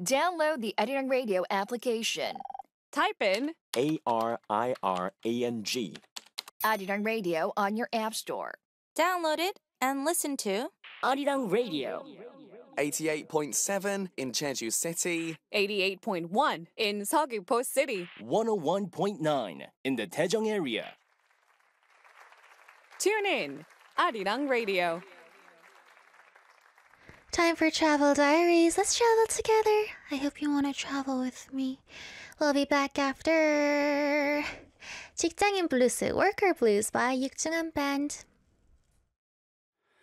Download the Arirang Radio application. Type in ARIRANG. Arirang Radio on your app store. Download it and listen to Arirang Radio. 88.7 in Jeju City. 88.1 in Seogwipo City. 101.9 in the Daejeong area. Tune in. Arirang Radio. Time for Travel Diaries. Let's travel together. I hope you want to travel with me. We'll be back after 직장인 블루스, Worker Blues by 육중한 Band.